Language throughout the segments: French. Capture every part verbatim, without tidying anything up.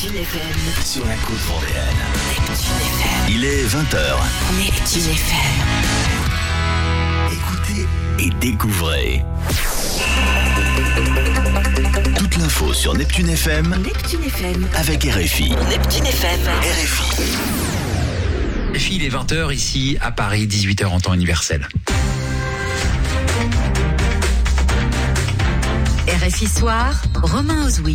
Neptune F M. Sur la côte vendéenne. Neptune F M. Il est vingt heures. Neptune F M. Écoutez et découvrez. Toute l'info sur Neptune F M. Neptune F M. Avec R F I. Neptune F M. R F I. R F I, il est vingt heures ici à Paris, dix-huit heures en temps universel. R F I Soir, Romain Ozoui.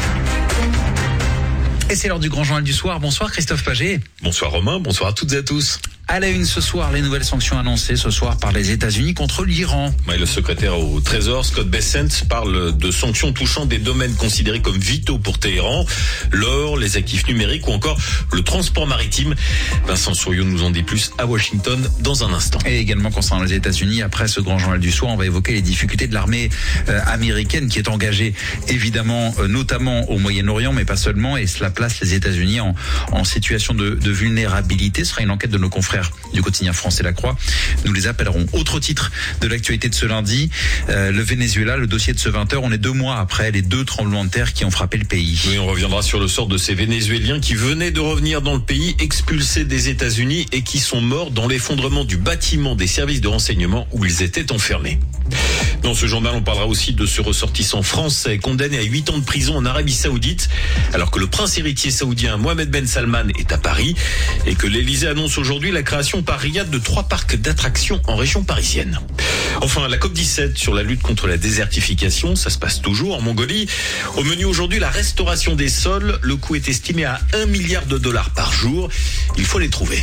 Et c'est l'heure du grand journal du soir. Bonsoir Christophe Paget. Bonsoir Romain, bonsoir à toutes et à tous. À la une ce soir, les nouvelles sanctions annoncées ce soir par les États-Unis contre l'Iran. Ouais, le secrétaire au Trésor, Scott Bessent, parle de sanctions touchant des domaines considérés comme vitaux pour Téhéran, l'or, les actifs numériques ou encore le transport maritime. Vincent Souriau nous en dit plus à Washington dans un instant. Et également concernant les États-Unis, après ce grand journal du soir, on va évoquer les difficultés de l'armée euh, américaine qui est engagée évidemment euh, notamment au Moyen-Orient, mais pas seulement, et cela place les États-Unis en, en situation de, de vulnérabilité. Ce sera une enquête de nos confrères du quotidien français La Croix. Nous les appellerons. Autre titre de l'actualité de ce lundi, euh, le Venezuela, le dossier de ce vingt heures. On est deux mois après les deux tremblements de terre qui ont frappé le pays. Oui, on reviendra sur le sort de ces Vénézuéliens qui venaient de revenir dans le pays, expulsés des États-Unis et qui sont morts dans l'effondrement du bâtiment des services de renseignement où ils étaient enfermés. Dans ce journal, on parlera aussi de ce ressortissant français condamné à huit ans de prison en Arabie Saoudite, alors que le prince héritier saoudien Mohamed Ben Salman est à Paris et que l'Élysée annonce aujourd'hui la création par Riyad de trois parcs d'attractions en région parisienne. Enfin, la COP dix-sept sur la lutte contre la désertification, ça se passe toujours en Mongolie. Au menu aujourd'hui, la restauration des sols. Le coût est estimé à un milliard de dollars par jour. Il faut les trouver.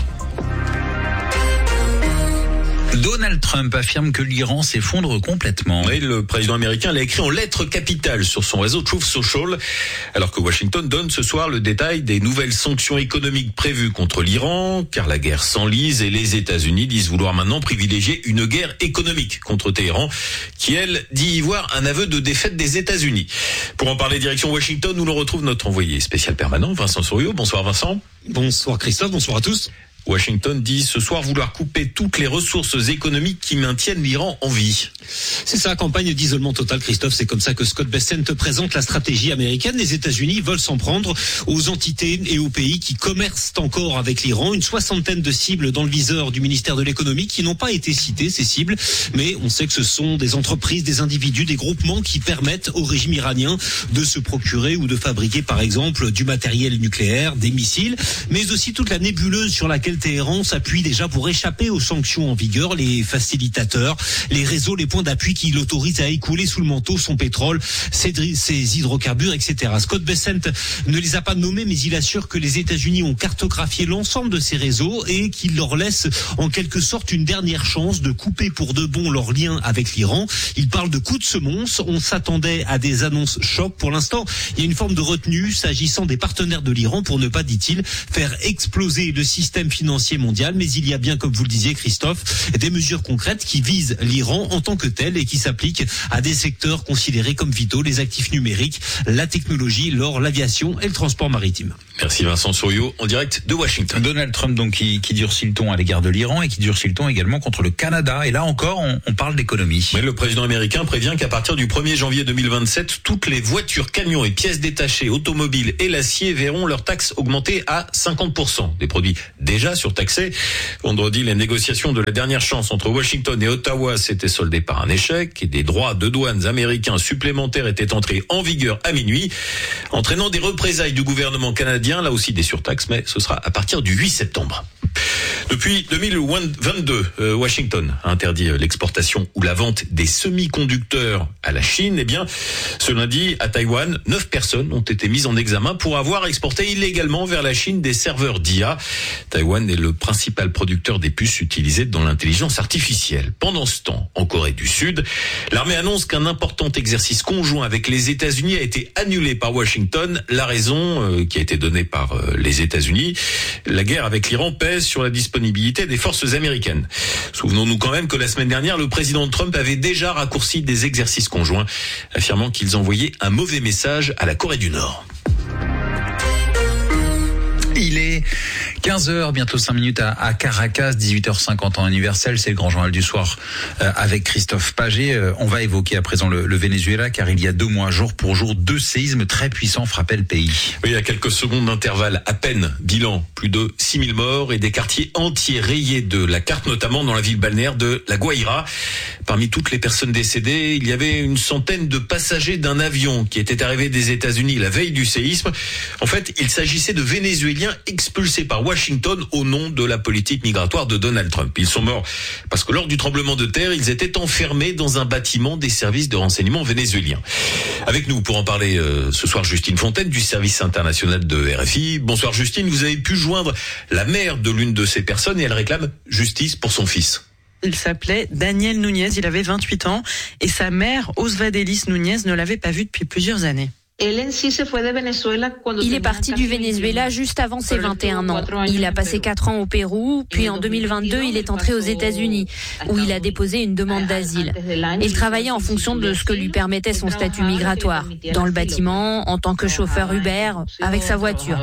Donald Trump affirme que l'Iran s'effondre complètement. Oui, le président américain l'a écrit en lettres capitales sur son réseau Truth Social, alors que Washington donne ce soir le détail des nouvelles sanctions économiques prévues contre l'Iran, car la guerre s'enlise et les États-Unis disent vouloir maintenant privilégier une guerre économique contre Téhéran, qui elle dit y voir un aveu de défaite des États-Unis. Pour en parler direction Washington, nous le retrouve notre envoyé spécial permanent, Vincent Souriau. Bonsoir Vincent. Bonsoir Christophe, bonsoir à tous. Washington dit ce soir vouloir couper toutes les ressources économiques qui maintiennent l'Iran en vie. C'est ça, campagne d'isolement total, Christophe. C'est comme ça que Scott Bessent présente la stratégie américaine. Les États-Unis veulent s'en prendre aux entités et aux pays qui commercent encore avec l'Iran. Une soixantaine de cibles dans le viseur du ministère de l'économie qui n'ont pas été citées, ces cibles. Mais on sait que ce sont des entreprises, des individus, des groupements qui permettent au régime iranien de se procurer ou de fabriquer, par exemple, du matériel nucléaire, des missiles, mais aussi toute la nébuleuse sur laquelle Téhéran s'appuie déjà pour échapper aux sanctions en vigueur, les facilitateurs, les réseaux, les points d'appui qui l'autorisent à écouler sous le manteau son pétrole, ses, ses hydrocarbures, et cetera. Scott Bessent ne les a pas nommés, mais il assure que les États-Unis ont cartographié l'ensemble de ces réseaux et qu'il leur laisse en quelque sorte une dernière chance de couper pour de bon leurs liens avec l'Iran. Il parle de coups de semonce. On s'attendait à des annonces choc. Pour l'instant, il y a une forme de retenue s'agissant des partenaires de l'Iran pour ne pas, dit-il, faire exploser le système financier mondial, mais il y a bien, comme vous le disiez Christophe, des mesures concrètes qui visent l'Iran en tant que tel et qui s'appliquent à des secteurs considérés comme vitaux, les actifs numériques, la technologie, l'or, l'aviation et le transport maritime. Merci Vincent Souriau, en direct de Washington. Donald Trump donc qui, qui durcit le ton à l'égard de l'Iran et qui durcit le ton également contre le Canada. Et là encore, on, on parle d'économie. Mais le président américain prévient qu'à partir du premier janvier deux mille vingt-sept, toutes les voitures, camions et pièces détachées, automobiles et l'acier verront leurs taxes augmenter à cinquante pour cent. Des produits déjà surtaxés. Vendredi, les négociations de la dernière chance entre Washington et Ottawa s'étaient soldées par un échec et des droits de douane américains supplémentaires étaient entrés en vigueur à minuit, entraînant des représailles du gouvernement canadien, là aussi des surtaxes, mais ce sera à partir du huit septembre. Depuis deux mille vingt-deux, euh, Washington a interdit l'exportation ou la vente des semi-conducteurs à la Chine. Eh bien, ce lundi, à Taïwan, neuf personnes ont été mises en examen pour avoir exporté illégalement vers la Chine des serveurs d'I A. Taïwan est le principal producteur des puces utilisées dans l'intelligence artificielle. Pendant ce temps, en Corée du Sud, l'armée annonce qu'un important exercice conjoint avec les États-Unis a été annulé par Washington. La raison euh, qui a été donnée par euh, les États-Unis, la guerre avec l'Iran pèse sur la disponibilité des forces américaines. Souvenons-nous quand même que la semaine dernière, le président Trump avait déjà raccourci des exercices conjoints, affirmant qu'ils envoyaient un mauvais message à la Corée du Nord. Il est quinze heures, bientôt cinq minutes à, à Caracas, dix-huit heures cinquante en universel. C'est le grand journal du soir euh, avec Christophe Paget. Euh, on va évoquer à présent le, le Venezuela, car il y a deux mois, jour pour jour, deux séismes très puissants frappaient le pays. Oui, à quelques secondes d'intervalle, à peine, bilan, plus de six mille morts et des quartiers entiers rayés de la carte, notamment dans la ville balnéaire de La Guaira. Parmi toutes les personnes décédées, il y avait une centaine de passagers d'un avion qui était arrivé des États-Unis la veille du séisme. En fait, il s'agissait de Vénézuéliens expulsés par Washington au nom de la politique migratoire de Donald Trump. Ils sont morts parce que lors du tremblement de terre, ils étaient enfermés dans un bâtiment des services de renseignement vénézuéliens. Avec nous pour en parler euh, ce soir, Justine Fontaine du service international de R F I. Bonsoir Justine, vous avez pu joindre la mère de l'une de ces personnes et elle réclame justice pour son fils. Il s'appelait Daniel Núñez, il avait vingt-huit ans et sa mère, Osvaldelis Núñez, ne l'avait pas vu depuis plusieurs années. Il est parti du Venezuela juste avant ses vingt et un ans. Il a passé quatre ans au Pérou, puis en deux mille vingt-deux, il est entré aux États-Unis, où il a déposé une demande d'asile. Il travaillait en fonction de ce que lui permettait son statut migratoire, dans le bâtiment, en tant que chauffeur Uber, avec sa voiture.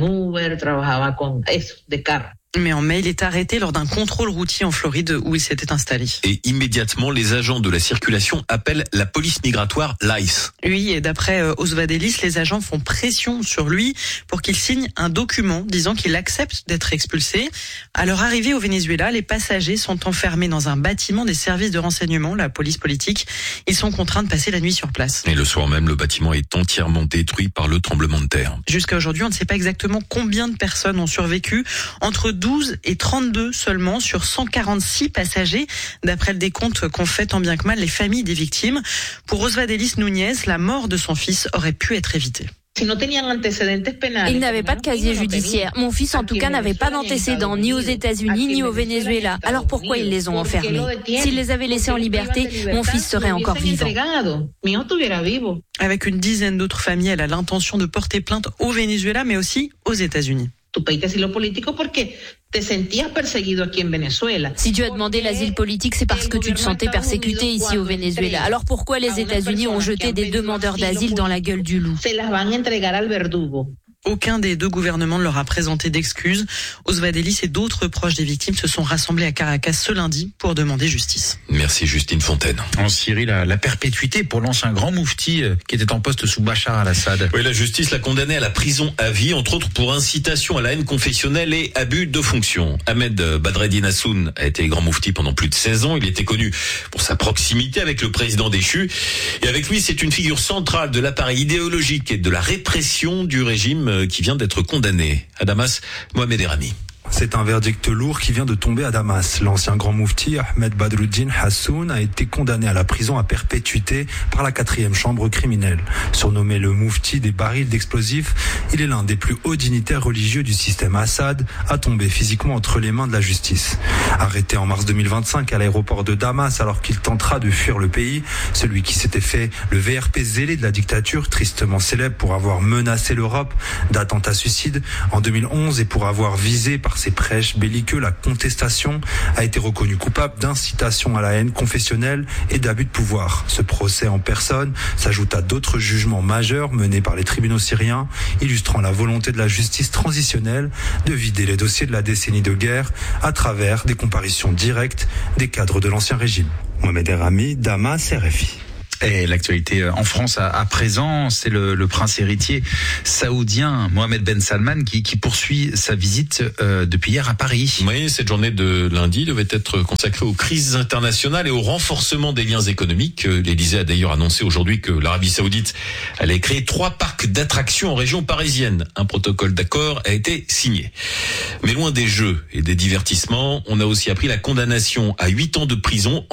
Mais en mai, il est arrêté lors d'un contrôle routier en Floride où il s'était installé. Et immédiatement, les agents de la circulation appellent la police migratoire, l'I C E. Oui, et d'après euh, Osvaldelis, les agents font pression sur lui pour qu'il signe un document disant qu'il accepte d'être expulsé. À leur arrivée au Venezuela, les passagers sont enfermés dans un bâtiment des services de renseignement, la police politique. Ils sont contraints de passer la nuit sur place. Et le soir même, le bâtiment est entièrement détruit par le tremblement de terre. Jusqu'à aujourd'hui, on ne sait pas exactement combien de personnes ont survécu. Entre douze et trente-deux seulement sur cent quarante-six passagers, d'après le décompte qu'ont fait tant bien que mal les familles des victimes. Pour Osvaldelis Núñez, la mort de son fils aurait pu être évitée. Il n'avait pas de casier judiciaire. Mon fils, en tout cas, n'avait pas d'antécédents, ni aux États-Unis, ni au Venezuela. Alors pourquoi ils les ont enfermés? S'ils les avaient laissés en liberté, mon fils serait encore vivant. Avec une dizaine d'autres familles, elle a l'intention de porter plainte au Venezuela, mais aussi aux États-Unis. Si tu as demandé l'asile politique, c'est parce que tu te sentais persécuté ici au Venezuela. Alors pourquoi les États-Unis ont jeté des demandeurs d'asile dans la gueule du loup? Aucun des deux gouvernements ne leur a présenté d'excuses. Osvaldelis et d'autres proches des victimes se sont rassemblés à Caracas ce lundi pour demander justice. Merci Justine Fontaine. En Syrie, la, la perpétuité pour l'ancien grand moufti euh, qui était en poste sous Bachar al-Assad. Oui, la justice l'a condamné à la prison à vie, entre autres pour incitation à la haine confessionnelle et abus de fonction. Ahmed Badreddine Hassoun a été grand moufti pendant plus de seize ans. Il était connu pour sa proximité avec le président déchu. Et avec lui, c'est une figure centrale de l'appareil idéologique et de la répression du régime qui vient d'être condamné. À Damas, Mohamed Erami. C'est un verdict lourd qui vient de tomber à Damas. L'ancien grand moufti Ahmed Badreddine Hassoun a été condamné à la prison à perpétuité par la quatrième chambre criminelle. Surnommé le moufti des barils d'explosifs, il est l'un des plus hauts dignitaires religieux du système Assad à tomber physiquement entre les mains de la justice. Arrêté en mars deux mille vingt-cinq à l'aéroport de Damas alors qu'il tentera de fuir le pays, celui qui s'était fait le V R P zélé de la dictature, tristement célèbre pour avoir menacé l'Europe d'attentats suicides en deux mille onze et pour avoir visé par ses prêches belliqueux la contestation, a été reconnu coupable d'incitation à la haine confessionnelle et d'abus de pouvoir. Ce procès en personne s'ajoute à d'autres jugements majeurs menés par les tribunaux syriens, illustrant la volonté de la justice transitionnelle de vider les dossiers de la décennie de guerre à travers des comparutions directes des cadres de l'ancien régime. Mohamed Erami, Damas, R F I. Et l'actualité en France à, à présent, c'est le, le prince héritier saoudien Mohammed Ben Salman qui, qui poursuit sa visite euh, depuis hier à Paris. Oui, cette journée de lundi devait être consacrée aux crises internationales et au renforcement des liens économiques. L'Élysée a d'ailleurs annoncé aujourd'hui que l'Arabie Saoudite allait créer trois parcs d'attractions en région parisienne. Un protocole d'accord a été signé. Mais loin des jeux et des divertissements, on a aussi appris la condamnation à huit ans de prison